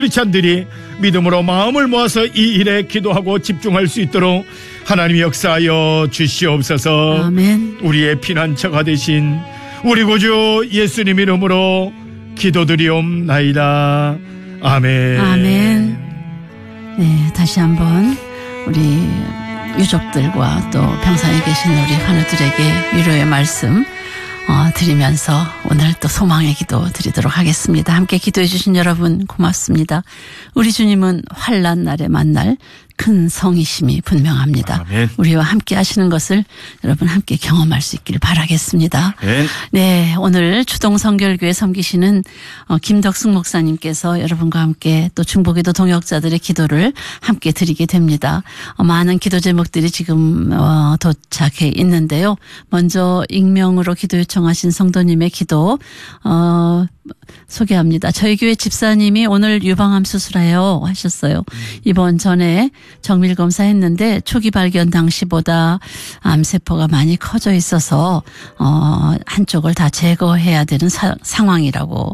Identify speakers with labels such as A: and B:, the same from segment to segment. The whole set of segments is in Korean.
A: 크리스찬들이 믿음으로 마음을 모아서 이 일에 기도하고 집중할 수 있도록 하나님이 역사하여 주시옵소서.
B: 아멘.
A: 우리의 피난처가 되신 우리 구주 예수님 이름으로 기도드리옵나이다. 아멘.
B: 아멘. 네, 다시 한번 우리 유족들과 또 병상에 계신 우리 환우들에게 위로의 말씀 드리면서 오늘 또 소망의 기도 드리도록 하겠습니다. 함께 기도해 주신 여러분 고맙습니다. 우리 주님은 환난 날에 만날 큰 성이심이 분명합니다.
A: 아멘.
B: 우리와 함께 하시는 것을 여러분 함께 경험할 수 있기를 바라겠습니다.
A: 아멘.
B: 네, 오늘 추동성결교회 섬기시는 김덕숙 목사님께서 여러분과 함께 또 중보기도 동역자들의 기도를 함께 드리게 됩니다. 많은 기도 제목들이 지금 도착해 있는데요. 먼저 익명으로 기도 요청하신 성도님의 기도 소개합니다. 저희 교회 집사님이 오늘 유방암 수술해요 하셨어요. 이번 전에 정밀 검사했는데 초기 발견 당시보다 암세포가 많이 커져 있어서 한쪽을 다 제거해야 되는 상황이라고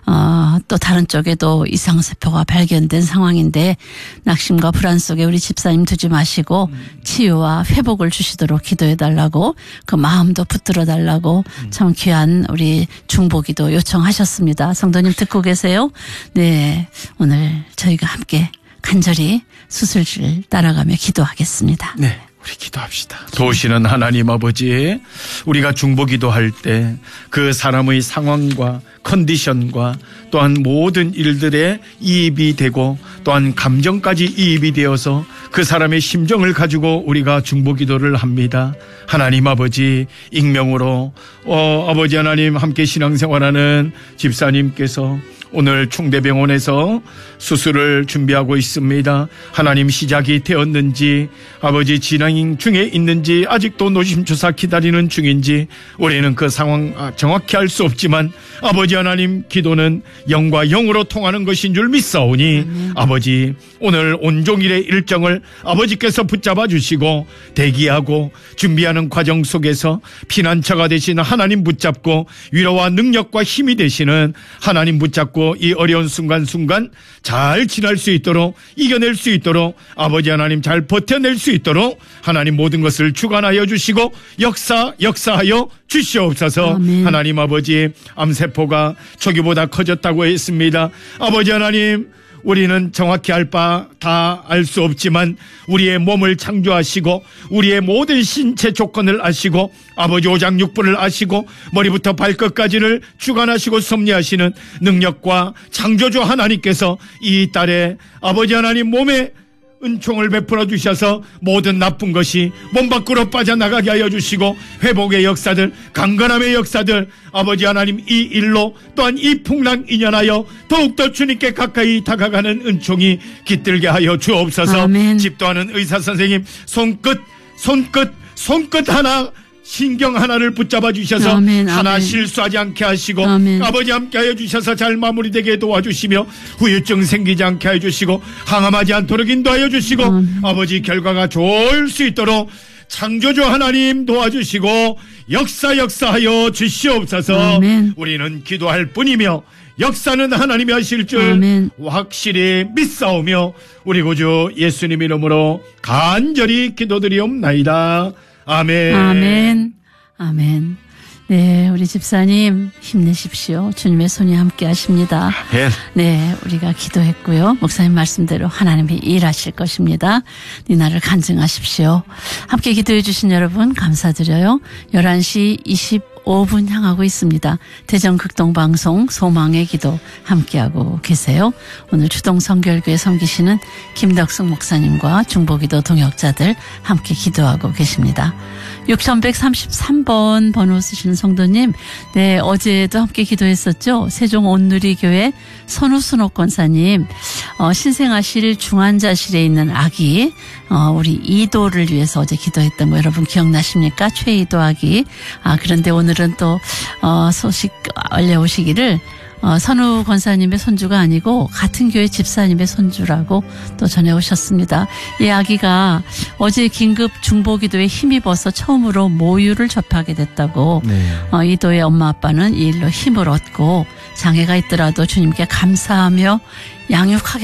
B: 또 다른 쪽에도 이상세포가 발견된 상황인데 낙심과 불안 속에 우리 집사님 두지 마시고 치유와 회복을 주시도록 기도해달라고 그 마음도 붙들어달라고 참 귀한 우리 중보기도 요청하셨습니다. 성도님 듣고 계세요? 네, 오늘 저희가 함께 간절히 수술실 따라가며 기도하겠습니다.
A: 네, 우리 기도합시다. 도우시는 하나님 아버지, 우리가 중보기도할 때 그 사람의 상황과 컨디션과 또한 모든 일들에 이입이 되고 또한 감정까지 이입이 되어서 그 사람의 심정을 가지고 우리가 중보기도를 합니다. 하나님 아버지, 익명으로 아버지 하나님 함께 신앙생활하는 집사님께서 오늘 충대병원에서 수술을 준비하고 있습니다. 하나님 시작이 되었는지 아버지 진행 중에 있는지 아직도 노심초사 기다리는 중인지 우리는 그 상황 정확히 알 수 없지만 아버지 하나님 기도는 영과 영으로 통하는 것인 줄 믿사오니 아버지 오늘 온종일의 일정을 아버지께서 붙잡아 주시고 대기하고 준비하는 과정 속에서 피난처가 되시는 하나님 붙잡고 위로와 능력과 힘이 되시는 하나님 붙잡고 이 어려운 순간순간 잘 지날 수 있도록 이겨낼 수 있도록 아버지 하나님 잘 버텨낼 수 있도록 하나님 모든 것을 주관하여 주시고 역사하여 주시옵소서.
B: 아멘.
A: 하나님 아버지 암세포가 초기보다 커졌다고 했습니다. 아버지 하나님 우리는 정확히 알 바 다 알 수 없지만 우리의 몸을 창조하시고 우리의 모든 신체 조건을 아시고 아버지 오장육부를 아시고 머리부터 발끝까지를 주관하시고 섭리하시는 능력과 창조주 하나님께서 이 딸의 아버지 하나님 몸에 은총을 베풀어 주셔서 모든 나쁜 것이 몸 밖으로 빠져나가게 하여 주시고 회복의 역사들 강건함의 역사들 아버지 하나님 이 일로 또한 이 풍랑 인연하여 더욱더 주님께 가까이 다가가는 은총이 깃들게 하여 주옵소서.
B: 아멘.
A: 집도하는 의사 선생님 손끝 하나 신경 하나를 붙잡아 주셔서
B: 아멘,
A: 하나
B: 아멘.
A: 실수하지 않게 하시고
B: 아멘.
A: 아버지 함께 하여 주셔서 잘 마무리되게 도와주시며 후유증 생기지 않게 해주시고 항암하지 않도록 인도하여 주시고 아버지 결과가 좋을 수 있도록 창조주 하나님 도와주시고 역사하여 주시옵소서.
B: 아멘.
A: 우리는 기도할 뿐이며 역사는 하나님이 하실 줄
B: 아멘.
A: 확실히 믿사오며 우리 구주 예수님 이름으로 간절히 기도드리옵나이다. 아멘.
B: 아멘. 아멘. 네, 우리 집사님 힘내십시오. 주님의 손이 함께 하십니다.
A: 아멘.
B: 네, 우리가 기도했고요. 목사님 말씀대로 하나님이 일하실 것입니다. 이 날을 간증하십시오. 함께 기도해 주신 여러분 감사드려요. 11시 25분 향하고 있습니다. 대전극동방송 소망의 기도 함께하고 계세요. 오늘 추동성결교회 섬기시는 김덕숙 목사님과 중보기도 동역자들 함께 기도하고 계십니다. 6133번 번호 쓰시는 성도님, 네, 어제도 함께 기도했었죠. 세종 온누리교회 선우순옥 권사님, 신생아실 중환자실에 있는 아기, 우리 이도를 위해서 어제 기도했던 거 여러분 기억나십니까? 최이도 아기. 그런데 오늘은 또, 소식 알려오시기를, 선우 권사님의 손주가 아니고 같은 교회 집사님의 손주라고 또 전해오셨습니다. 이 아기가 어제 긴급 중보기도에 힘입어서 처음으로 모유를 접하게 됐다고. 네. 이도의 엄마 아빠는 이 일로 힘을 얻고 장애가 있더라도 주님께 감사하며 양육하겠습니다.